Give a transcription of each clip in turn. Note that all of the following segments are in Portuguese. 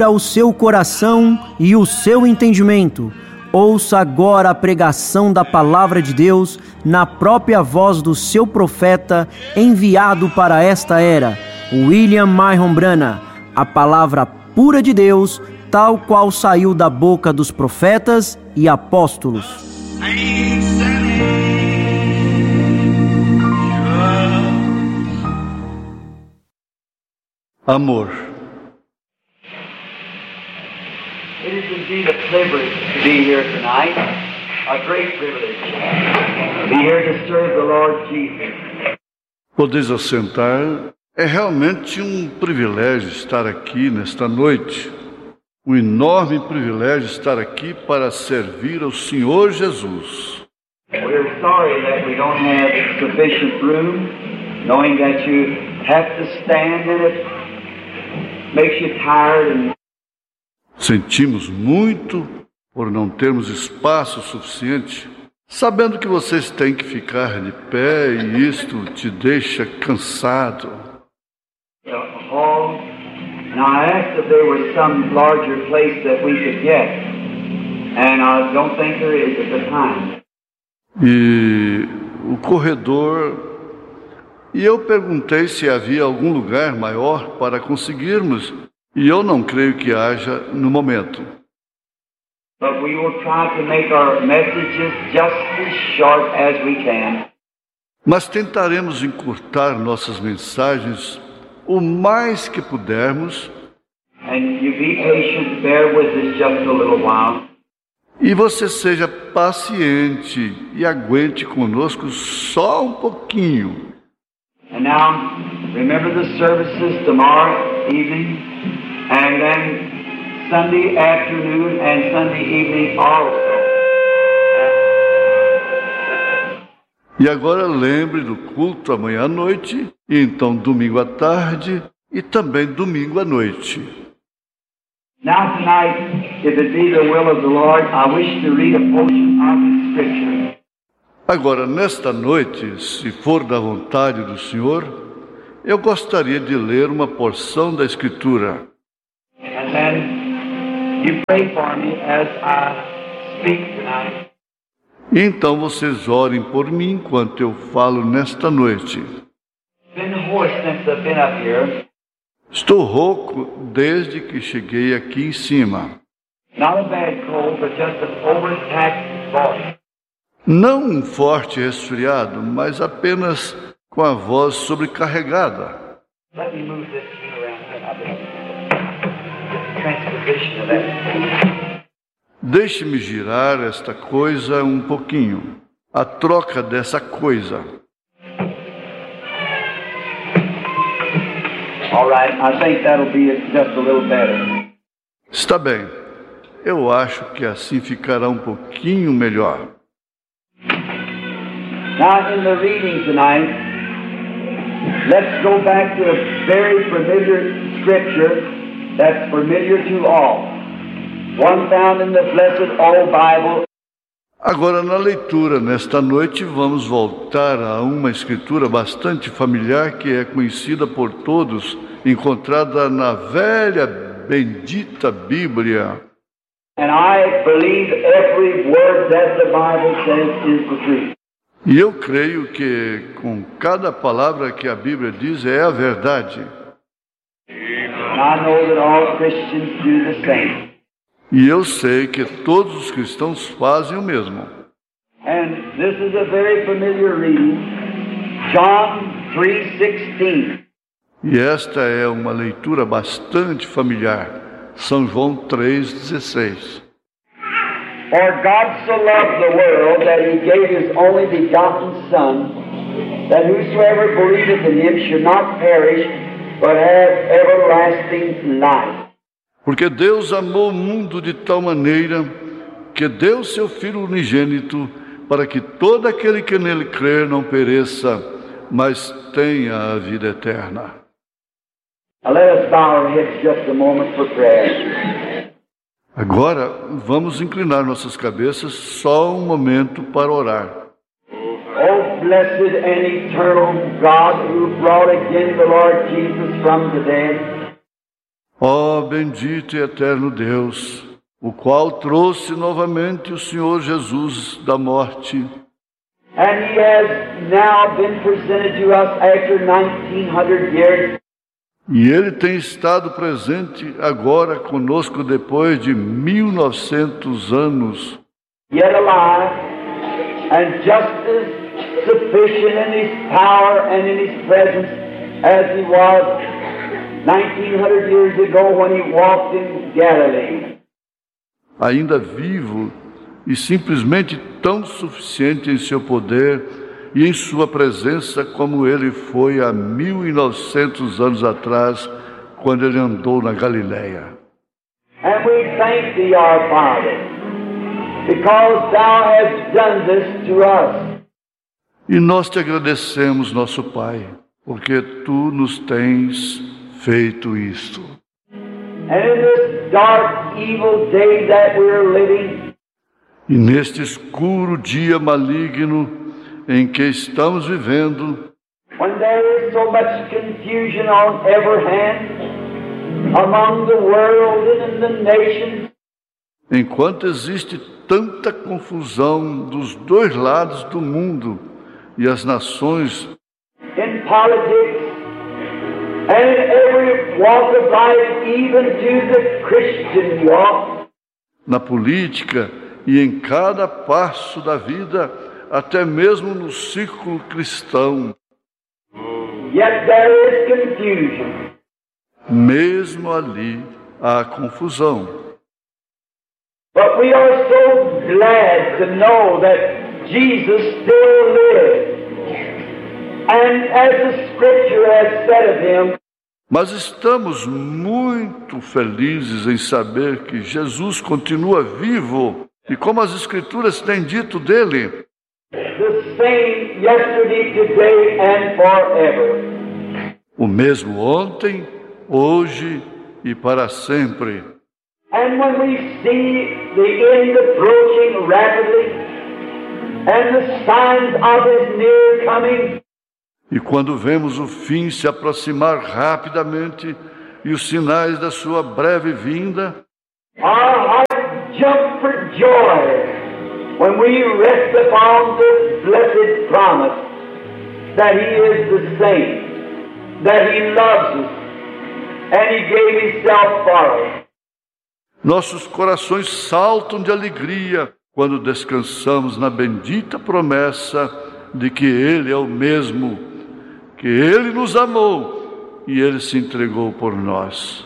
o seu coração e o seu entendimento. Ouça agora a pregação da Palavra de Deus na própria voz do seu profeta enviado para esta era, William Marion Branham, a palavra pura de Deus, tal qual saiu da boca dos profetas e apóstolos. Amor. It is indeed a privilege to be here tonight, a great privilege, to be here to serve the Lord Jesus. Podeis assentar. É realmente um privilégio estar aqui nesta noite. Um enorme privilégio estar aqui para servir ao Senhor Jesus. We're sorry that we don't have sufficient room, knowing that you have to stand in it, makes you tired and Sentimos muito por não termos espaço suficiente, sabendo que vocês têm que ficar de pé e isto te deixa cansado. hall. Now I asked if there was some larger place that we could get, and I don't think there is at the time. E o corredor, e eu perguntei se havia algum lugar maior para conseguirmos, e eu não creio que haja no momento. But we will try to make our messages just as short as we can. Mas tentaremos encurtar nossas mensagens o mais que pudermos. And you be patient, bear with us just a little while. E você seja paciente e aguente conosco só um pouquinho. And now, remember the services tomorrow evening, and then Sunday afternoon and Sunday evening also. E agora lembre do culto amanhã à noite, e então domingo à tarde, e também domingo à noite. Now tonight, if it be the will of the Lord, I wish to read a portion of the Scripture. Agora, nesta noite, se for da vontade do Senhor, eu gostaria de ler uma porção da Escritura. And then you pray for me as I speak tonight. E então vocês orem por mim enquanto eu falo nesta noite. Been hoarse since I've been up here. Estou rouco desde que cheguei aqui em cima. Not a bad cold, but just an overtaxed voice. Não um forte resfriado, mas apenas com a voz sobrecarregada. Let me move this thing around here. The transposition of that. Deixe-me girar esta coisa um pouquinho. A troca dessa coisa. All right, I think that'll be just a little better. Está bem. Eu acho que assim ficará um pouquinho melhor. Now, in the reading tonight, let's go back to a very familiar scripture that's familiar to all. One found in the blessed old Bible. Agora, na leitura, nesta noite, vamos voltar a uma escritura bastante familiar que é conhecida por todos, encontrada na velha, bendita Bíblia. And I believe every word that the Bible says is the truth. E eu creio que com cada palavra que a Bíblia diz é a verdade. And I know that all Christians do the same. E eu sei que todos os cristãos fazem o mesmo. And this is a very familiar reading, John 3:16. E esta é uma leitura bastante familiar, São João 3,16. For God so loved the world that he gave his only begotten Son, that whosoever believeth in him should not perish, but have everlasting life. Porque Deus amou o mundo de tal maneira que deu seu Filho unigênito para que todo aquele que nele crer não pereça, mas tenha a vida eterna. Now let us bow our heads just a moment for prayer. Agora, vamos inclinar nossas cabeças só um momento para orar. Oh, blessed and eternal God, who brought again the Lord Jesus from the dead. Ó bendito e eterno Deus, o qual trouxe novamente o Senhor Jesus da morte, and He has now been presented to us after 1900 years. e Ele tem estado presente agora conosco depois de 1900 anos, Yet alive, and just as sufficient in His power and in His presence as He was 1900 years ago when He walked in Galilee. ainda vivo e simplesmente tão suficiente em seu poder e em sua presença como Ele foi há 1900 anos atrás, quando Ele andou na Galileia. And we thank Thee, our Father, because Thou hast done this to us. E nós te agradecemos, nosso Pai, porque Tu nos tens feito isto. And in this dark, evil day that we're living, E neste escuro dia maligno em que estamos vivendo, when there is so much confusion on every hand, among the world and in the nations, enquanto existe tanta confusão dos dois lados do mundo e as nações, in politics, and in every walk of life, even to the Christian walk, na política e em cada passo da vida, até mesmo no círculo cristão, yet there is confusion. mesmo ali há confusão. But we are so glad to know that Jesus still lives. And as the Scripture has said of Him, Mas estamos muito felizes em saber que Jesus continua vivo e como as Escrituras têm dito dele, the same yesterday, today, and forever. o mesmo ontem, hoje e para sempre. And when we see the end approaching rapidly, and the signs of His near coming, E quando vemos o fim se aproximar rapidamente e os sinais da sua breve vinda, our hearts jump for joy when we rest upon the blessed promise that He is the same, that He loves us, and He gave Himself for us. nossos corações saltam de alegria quando descansamos na bendita promessa de que Ele é o mesmo, que Ele nos amou e Ele se entregou por nós.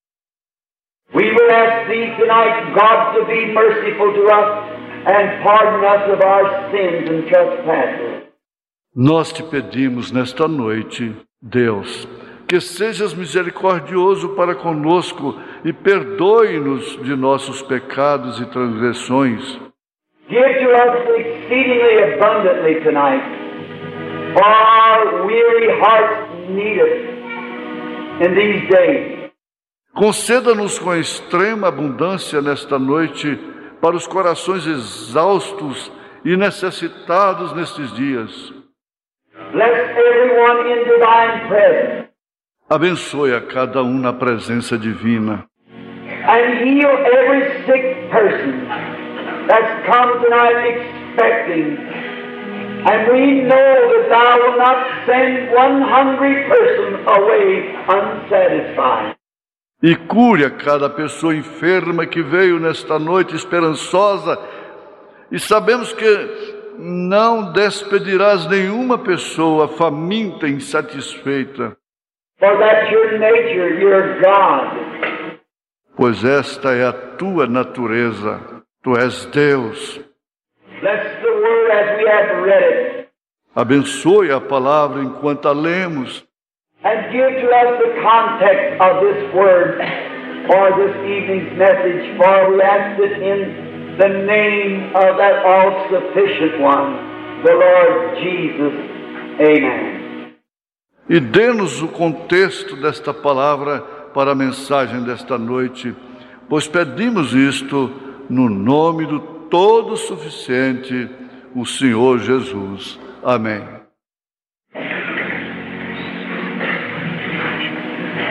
We will ask Thee tonight, God, to be merciful to us and pardon us of our sins and trespasses. Nós te pedimos nesta noite, Deus, que sejas misericordioso para conosco e perdoe-nos de nossos pecados e transgressões. Give to us exceedingly abundantly tonight, for our weary hearts need it in these days. Conceda-nos com extrema abundância nesta noite para os corações exaustos e necessitados nestes dias. Bless everyone in divine presence, Abençoe a cada um na presença divina and heal every sick person that's come tonight expecting. And we know that Thou wilt not send one hungry person away unsatisfied. e cure a cada pessoa enferma que veio nesta noite esperançosa, e sabemos que não despedirás nenhuma pessoa faminta e insatisfeita, For that's your nature, your God. pois esta é a tua natureza, tu és Deus. Bless the word as we have read it, Abençoe a palavra enquanto a lemos, and give to us the context of this word for this evening's message, for we ask it in the name of that all-sufficient one, the Lord Jesus. Amen. e dê-nos o contexto desta palavra para a mensagem desta noite, pois pedimos isto no nome do Todo-Suficiente, o Senhor Jesus. Amém.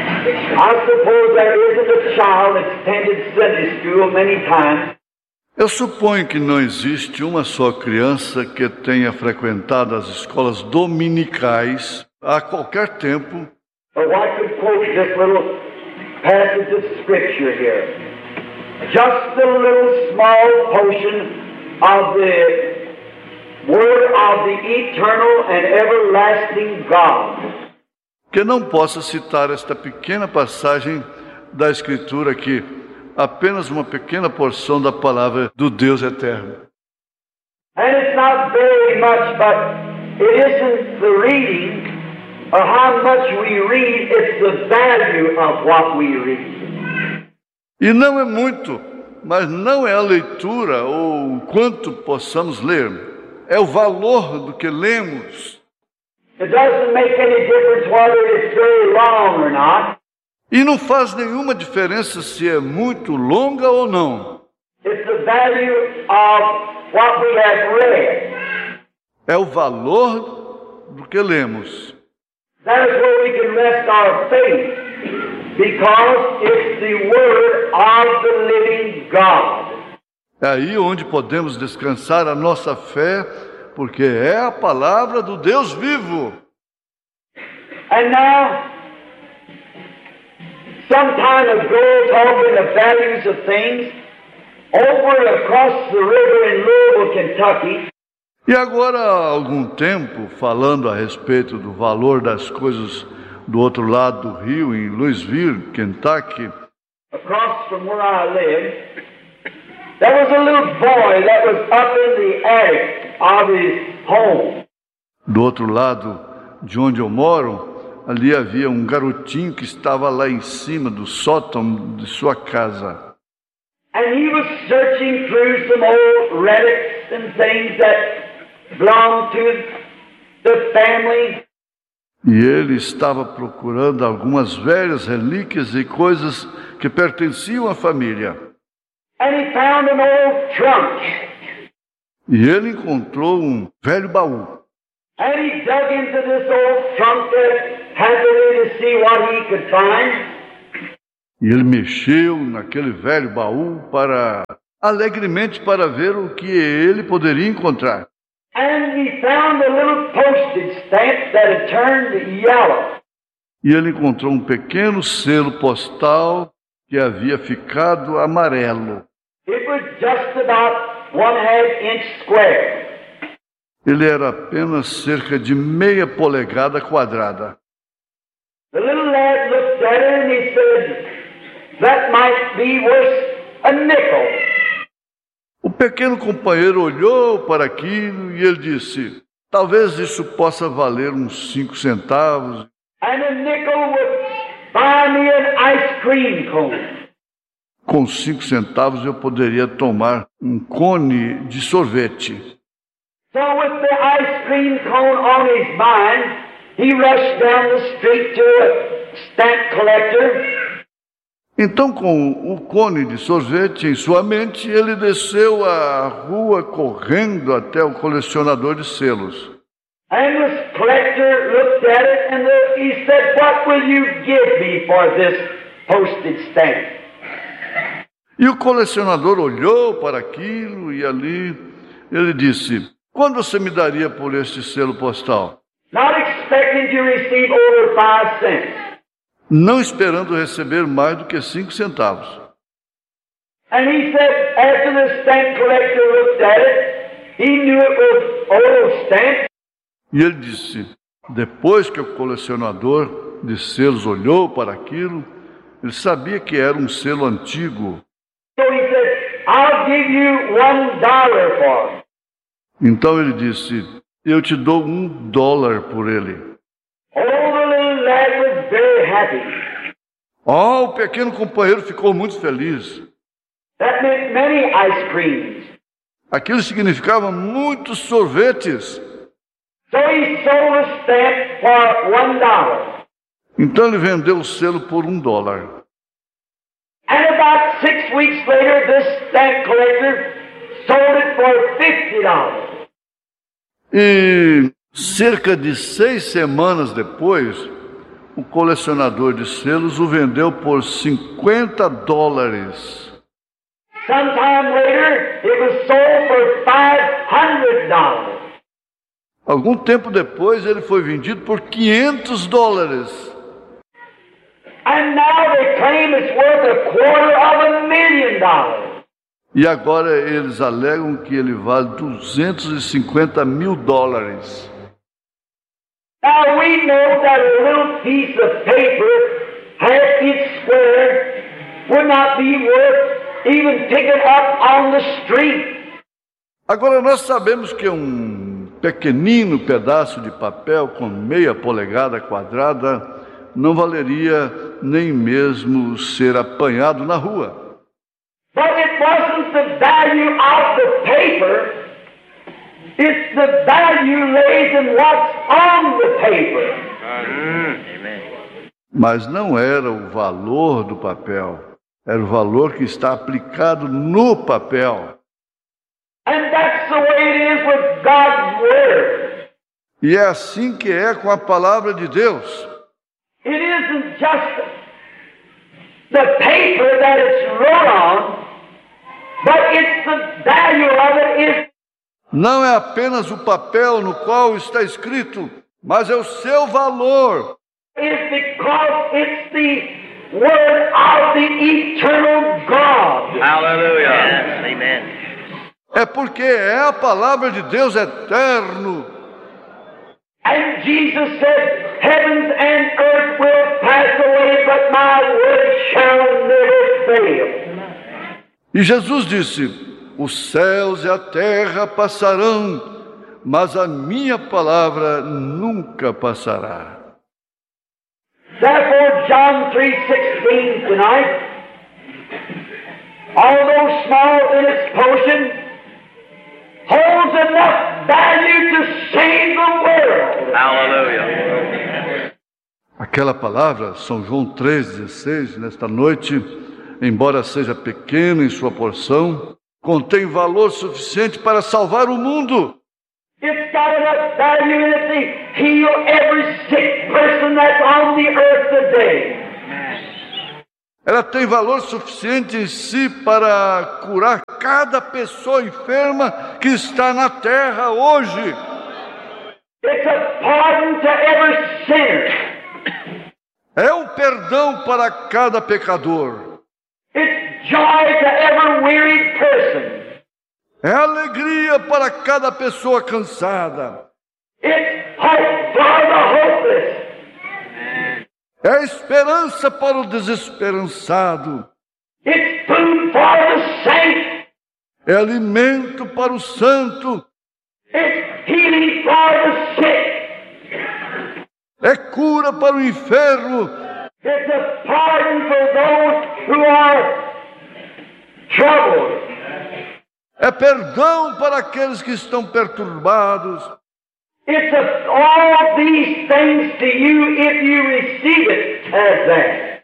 I suppose there isn't a child that's attended Sunday school many times. Eu suponho que não existe uma só criança que tenha frequentado as escolas dominicais a qualquer tempo. But I could quote this little passage of Scripture here. Just a little small portion of the Word of the eternal and everlasting God. Que não possa citar esta pequena passagem da Escritura aqui, apenas uma pequena porção da palavra do Deus eterno. And it's not very much, but it isn't the reading or how much we read, it's the value of what we read. E não é muito, mas não é a leitura ou o quanto possamos ler, é o valor do que lemos. It doesn't make any difference whether it's very long or not. E não faz nenhuma diferença se é muito longa ou não. It's the value of what we have read. É o valor do que lemos. That is where we can rest our faith, because it's the Word of the living God. É aí onde podemos descansar a nossa fé, porque é a palavra do Deus vivo. And now, some time ago, talking of values of things, over across the river in Louisville, Kentucky, E agora, há algum tempo, falando a respeito do valor das coisas do outro lado do rio, em Louisville, Kentucky, across from where I live, there was a little boy that was up in the attic of his home. do outro lado de onde eu moro, ali havia um garotinho que estava lá em cima do sótão de sua casa. And he was searching through some old relics and things that belonged to the family. E ele estava procurando algumas velhas relíquias e coisas que pertenciam à família. And he found an old trunk. E ele encontrou um velho baú. And he dug into this old trunk happily to see what he could find. E ele mexeu naquele velho baú alegremente para ver o que ele poderia encontrar. And he found a little postage stamp that had turned yellow. E ele encontrou um pequeno selo postal que havia ficado amarelo. It was just about 1/2 inch square. Ele era apenas cerca de meia polegada quadrada. The little lad looked at it and he said, "That might be worth a nickel." O pequeno companheiro olhou para aquilo e ele disse: talvez isso possa valer uns 5 centavos. And a nickel would buy me an ice cream cone. Com 5 centavos eu poderia tomar um cone de sorvete. So with the ice cream cone on his mind, he rushed down the street to a stamp collector. Então, com o cone de sorvete em sua mente, ele desceu a rua correndo até o colecionador de selos. And the collector looked at it and he said, "What will you give me for this postage stamp?" E o colecionador olhou para aquilo e ali ele disse: quanto você me daria por este selo postal? Not expecting to receive over 5 cents. Não esperando receber mais do que 5 centavos. And he said, after the stamp collector looked at it, he knew it was old stamp. E ele disse, depois que o colecionador de selos olhou para aquilo, ele sabia que era um selo antigo. So he said, "I'll give you $1 for it." Então ele disse, eu te dou $1 por ele. Oh, the little lad was very happy. Oh, o pequeno companheiro ficou muito feliz. That meant many ice creams. Aquilo significava muitos sorvetes. So he sold a stamp for $1. Então ele vendeu o selo por $1. And about 6 weeks later, this stamp collector sold it for $50. E cerca de 6 semanas depois, o colecionador de selos o vendeu por $50. Sometime later, it was sold for $500. Algum tempo depois, ele foi vendido por $500. And now they claim it's worth $250,000. E agora eles alegam que ele vale $250 mil. Now we know that a little piece of paper, half inch square, would not be worth even picking up on the street. Agora nós sabemos que um pequenino pedaço de papel com meia polegada quadrada não valeria nem mesmo ser apanhado na rua. But it wasn't the value of the paper, it's the value laid in what's on the paper. Mas não era o valor do papel, era o valor que está aplicado no papel. And that's the way it is with God's Word. E é assim que é com a palavra de Deus. It isn't just the paper that it's wrote on, but it's the value of it. Não é apenas o papel no qual está escrito, mas é o seu valor. It's because it's the Word of the eternal God. Hallelujah. Yes, amen. É porque é a palavra de Deus eterno. And Jesus said, heavens and earth will pass away, but my word shall never fail. E Jesus disse, os céus e a terra passarão, mas a minha palavra nunca passará. Therefore, John 3:16 tonight, although small in its portion, holds enough value to save the world. Hallelujah. Aquela palavra, São João 3,16, nesta noite, embora seja pequena em sua porção, contém valor suficiente para salvar o mundo. It's got enough value in it to heal every sick person that's on the earth today. Ela tem valor suficiente em si para curar cada pessoa enferma que está na terra hoje. It's a pardon to every sinner. É um perdão para cada pecador. It's joy to every wearied person. É alegria para cada pessoa cansada. It's hope for the hopeless. É esperança para o desesperançado. It's food for the saint. É alimento para o santo. It's healing for the sick. É cura para o enfermo. It's a pardon for those who are troubled. É perdão para aqueles que estão perturbados. It's all these things to you if you receive it as that.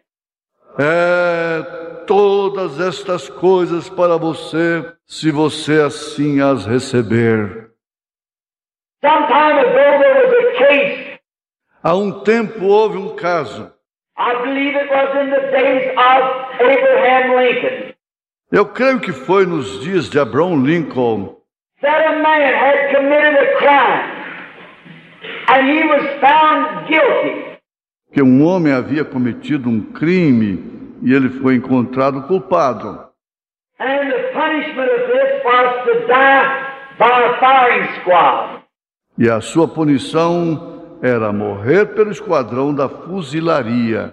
É todas estas coisas para você, se você assim as receber. Some time ago there was a case. Há um tempo houve um caso. I believe it was in the days of Abraham Lincoln. Eu creio que foi nos dias de Abraham Lincoln. That a man had committed a crime. And he was found guilty. Que um homem havia cometido um crime e ele foi encontrado culpado. And the punishment of this was to die by a firing squad. E a sua punição era morrer pelo esquadrão da fuzilaria.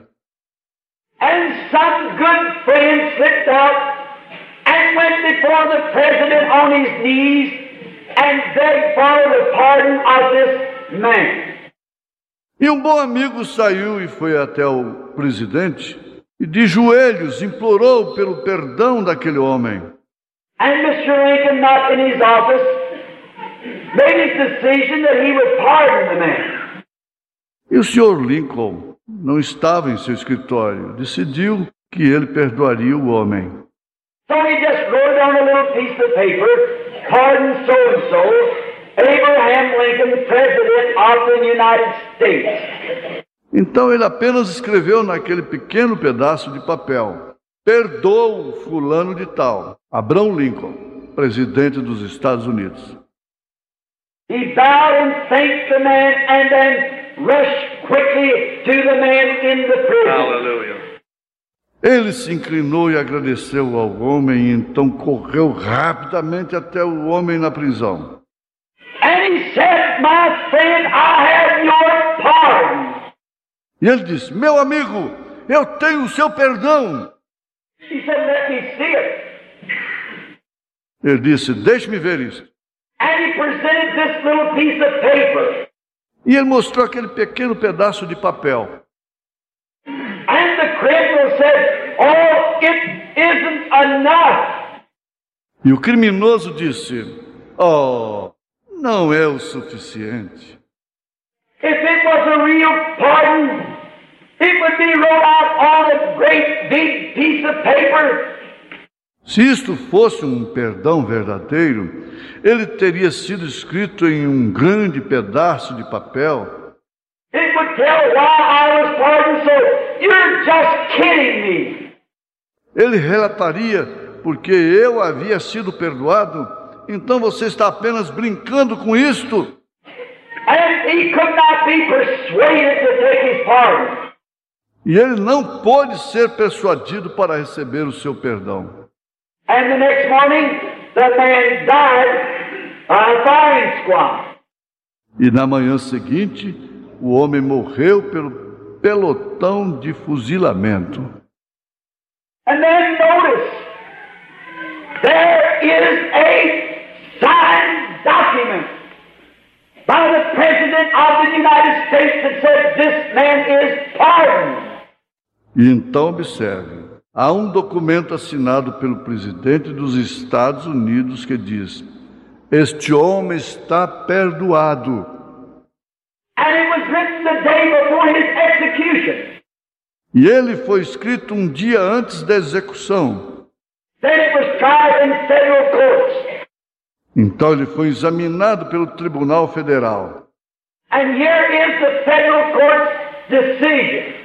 And some good friend slipped out and went before the president on his knees and begged for the pardon of this man. E um bom amigo saiu e foi até o presidente e de joelhos implorou pelo perdão daquele homem. And Mr. Lincoln, not in his office, made his decision that he would pardon the man. E o Sr. Lincoln não estava em seu escritório, decidiu que ele perdoaria o homem. So he just wrote down a little piece of paper, pardon so-and-so, Abraham Lincoln, President of the United States. Então ele apenas escreveu naquele pequeno pedaço de papel: perdoa fulano de tal, Abraham Lincoln, presidente dos Estados Unidos. He bowed and thanked the man and then rushed quickly to the man in the prison. Hallelujah. Ele se inclinou e agradeceu ao homem, e então correu rapidamente até o homem na prisão. And he said, my friend, I have your pardon. E ele disse: meu amigo, eu tenho o seu perdão. He said, let me see it. Ele disse: deixe-me ver isso. And he presented this little piece of paper. E ele mostrou aquele pequeno pedaço de papel. And the criminal said, oh, it isn't enough. E o criminoso disse: oh, não é o suficiente. If it was a real pardon, it would be wrote out on a great big piece of paper. Se isto fosse um perdão verdadeiro, ele teria sido escrito em um grande pedaço de papel. It would tell why I was pardoned, so you're just kidding me. Ele relataria porque eu havia sido perdoado, então você está apenas brincando com isto. And he could not be persuaded to take his pardon. E ele não pôde ser persuadido para receber o seu perdão. And the next morning, the man died by a firing squad. E na manhã seguinte, o homem morreu pelo pelotão de fuzilamento. And then notice, there is a signed document by the President of the United States that says this man is pardoned. E então observe, há um documento assinado pelo presidente dos Estados Unidos que diz: este homem está perdoado. And it was written the day before his execution. E ele foi escrito um dia antes da execução. Then it was tried in federal courts. Então ele foi examinado pelo Tribunal Federal. And here is the federal court's decision.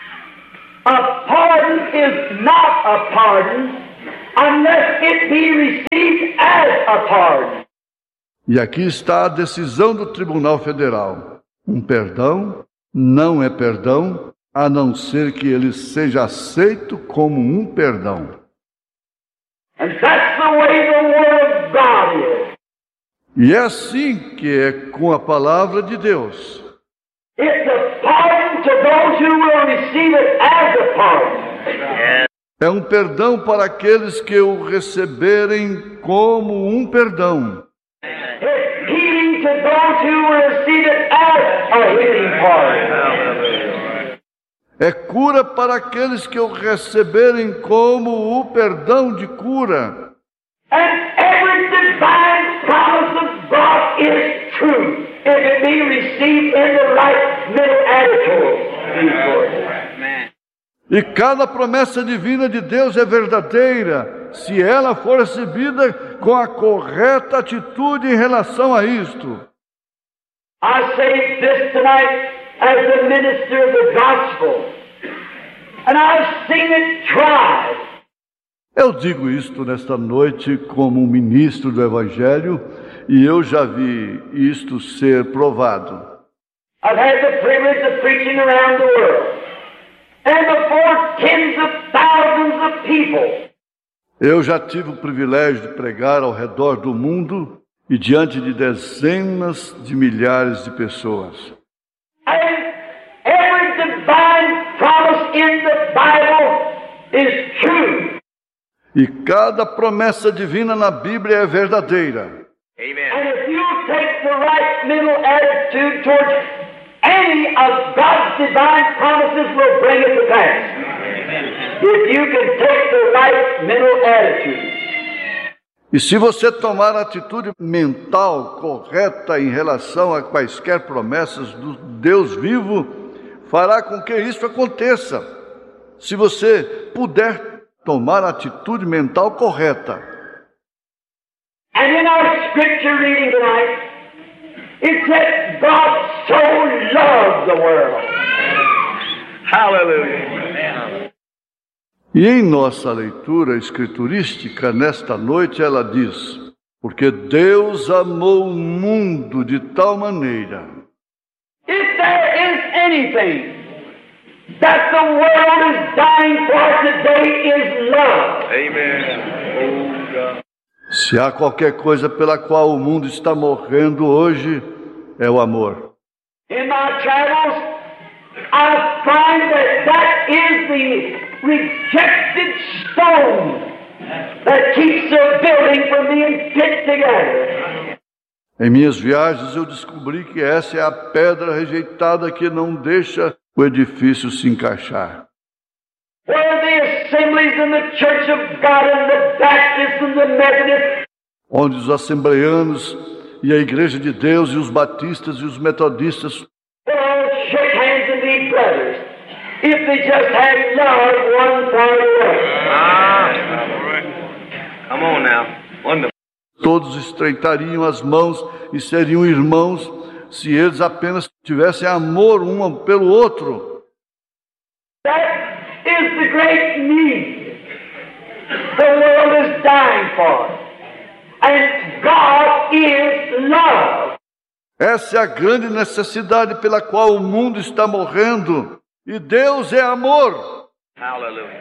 A pardon is not a pardon unless it be received as a pardon. E aqui está a decisão do Tribunal Federal. Um perdão não é perdão, a não ser que ele seja aceito como um perdão. And that's the way the Word of God is. E é assim que é com a palavra de Deus. It's a pardon to those who will receive it as a pardon. É um perdão para aqueles que o receberem como um perdão. It's healing to those who will receive it as a healing pardon. É cura para aqueles que o receberem como o perdão de cura. And every divine promise of God is true if it be received in the right mental attitude. E cada promessa divina de Deus é verdadeira, se ela for recebida com a correta atitude em relação a isto. I say this tonight as the minister of the gospel, and I've seen it tried. Eu digo isto nesta noite como um ministro do Evangelho, e eu já vi isto ser provado. I've had the privilege of preaching around the world, and before tens of thousands of people. Eu já tive o privilégio de pregar ao redor do mundo e diante de dezenas de milhares de pessoas. And every divine promise in the Bible is true. E cada promessa divina na Bíblia é verdadeira. Amen. And if you take the right mental attitude towards any of God's divine promises, will bring it to pass. If you can take the right mental attitude. E se você tomar a atitude mental correta em relação a quaisquer promessas do Deus vivo, fará com que isso aconteça. Se você puder tomar a atitude mental correta. And in our scripture reading tonight, it said God so loved the world Hallelujah. E em nossa leitura escriturística, nesta noite, ela diz: porque Deus amou o mundo de tal maneira. If there is anything that the world is dying for today is love. Amen. Se há qualquer coisa pela qual o mundo está morrendo hoje, é o amor. In my travels, I find that is the rejected stone that keeps the building from being fit together. Em minhas viagens eu descobri que essa é a pedra rejeitada que não deixa o edifício se encaixar. Where the assemblies in the Church of God and the Baptists and the Methodists, Onde os assembleanos e a Igreja de Deus e os batistas e os metodistas will all shake hands and be brothers if they just had love one for the other. Come on now. Wonderful. todos estreitariam as mãos e seriam irmãos se eles apenas tivessem amor um pelo outro. That is the great need the world is dying for. And God is love. Essa é a grande necessidade pela qual o mundo está morrendo. E Deus é amor. Hallelujah.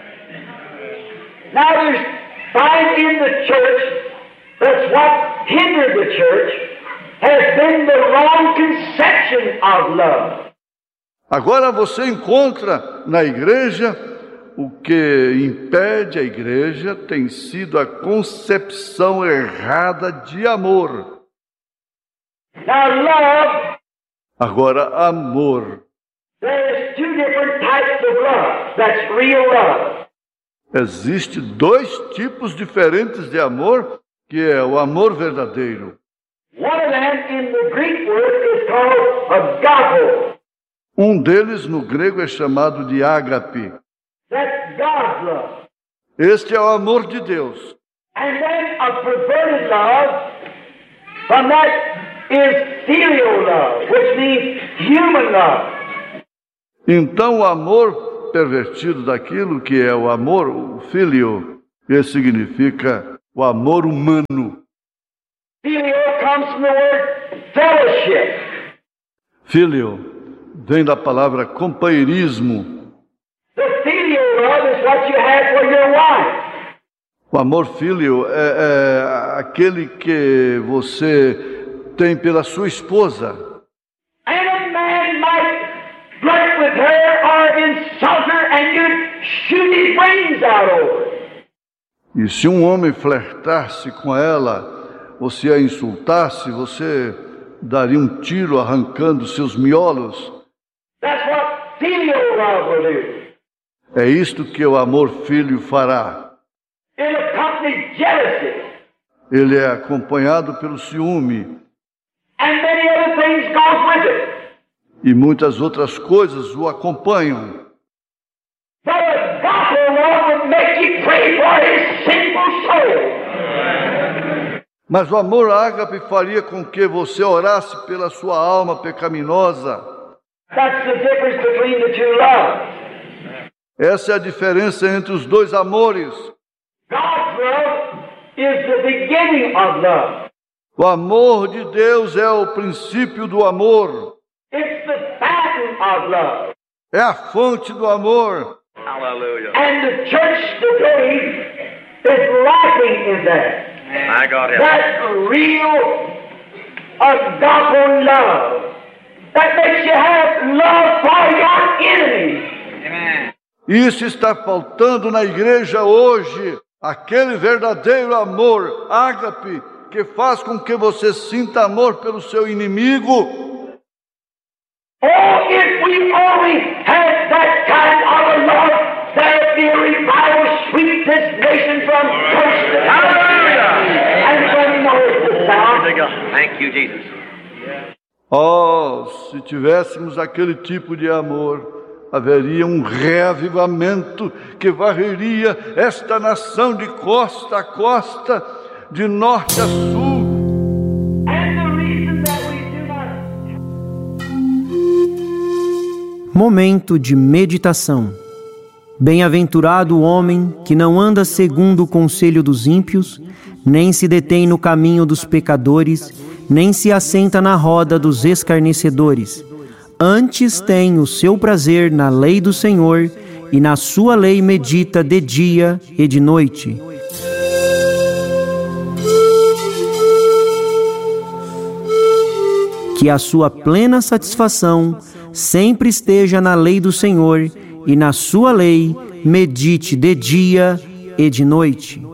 Now there's five in the church. That's what hindered the church has been the wrong conception of love. Agora você encontra na igreja o que impede a igreja tem sido a concepção errada de amor. Now love, Agora, amor. there's two different types of love. That's real love. Existe dois tipos diferentes de amor, que é o amor verdadeiro. One of them in the Greek word is called agape. Um deles no grego é chamado de ágape. That's God's love. Este é o amor de Deus. And then a perverted love, from that is filial love, which means human love. Então o amor pervertido daquilo que é o amor, o filio, que significa o amor humano. Filial comes from the word fellowship. Filio vem da palavra companheirismo. The filial love is what you have for your wife. O amor filio é aquele que você tem pela sua esposa. And a man might flirt with her or insult her and you'd shoot his brains out over it. E se um homem flertasse com ela, ou se a insultasse, você daria um tiro arrancando seus miolos. That's what filial love will do. É isto que o amor filho fará. It accompanies jealousy. Ele é acompanhado pelo ciúme And many other things goes with it. e muitas outras coisas o acompanham. But agape love would make you pray for his sinful soul. Mas o amor ágape faria com que você orasse pela sua alma pecaminosa. That's the difference between the two loves. Essa é a diferença entre os dois amores. God's love is the beginning of love. O amor de Deus é o princípio do amor. It's the fountain of love. É a fonte do amor. Hallelujah. And the church today is lacking in that. My God help. That real agape love that makes you have love for your enemies. Amen. Isso está faltando na igreja hoje. Aquele verdadeiro amor, ágape, que faz com que você sinta amor pelo seu inimigo. Oh, if we only had that kind of love, there'd be a revival sweep this nation from coast to coast. Hallelujah. And from north to south. Thank you, Jesus. Oh, se tivéssemos aquele tipo de amor, haveria um reavivamento que varreria esta nação de costa a costa, de norte a sul. And the reason that we do not Momento de meditação. Bem-aventurado o homem que não anda segundo o conselho dos ímpios, nem se detém no caminho dos pecadores, nem se assenta na roda dos escarnecedores. Antes tem o seu prazer na lei do Senhor, e na sua lei medita de dia e de noite. Que a sua plena satisfação sempre esteja na lei do Senhor, e na sua lei medite de dia e de noite.